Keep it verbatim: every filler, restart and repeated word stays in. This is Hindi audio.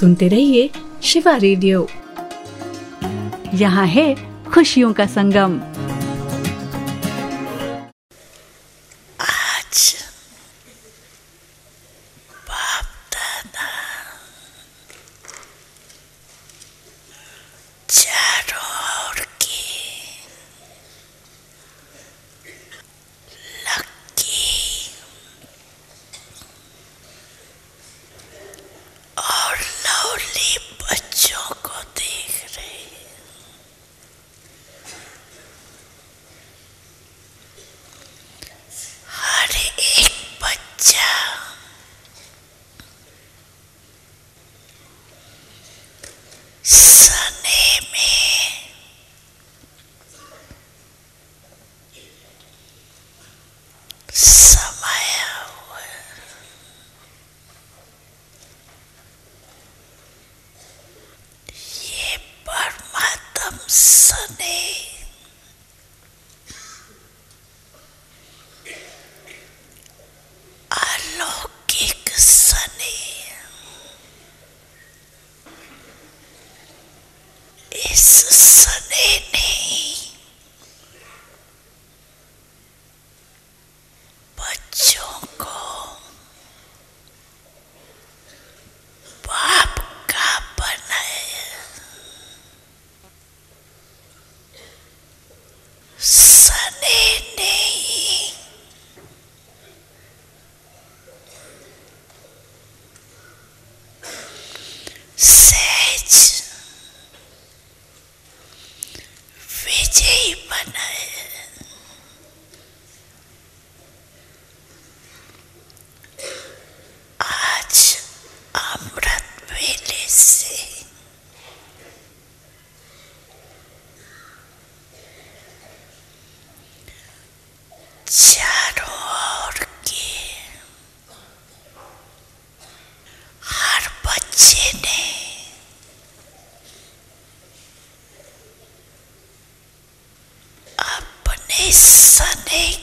सुनते रहिए शिवा रेडियो। यहाँ है खुशियों का संगम। आज बाप दादा चारों ओर की लकी और लवली बच्चों को देख रहे हैं। हर एक बच्चा सने में समाया हुआ है। ये परमात्म सने अलौकिक सने इस सने ने बच्चों को बाप का बनाया। सने ने ही सहज विजयी बनाया। आज अमृत वेले से चारों ओर के हर बच्चे ने अपने सने